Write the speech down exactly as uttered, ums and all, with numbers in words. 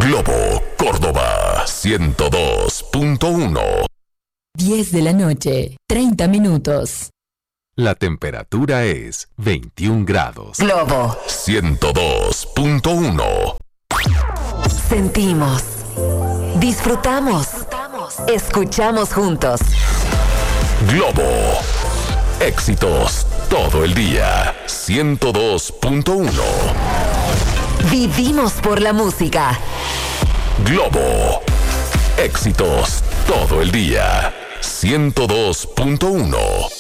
Globo, Córdoba, ciento dos punto uno. diez de la noche, treinta minutos. La temperatura es veintiún grados. Globo ciento dos punto uno. Sentimos, disfrutamos, escuchamos juntos. Globo, éxitos todo el día, ciento dos punto uno. Vivimos por la música. Globo, éxitos todo el día, ciento dos punto uno.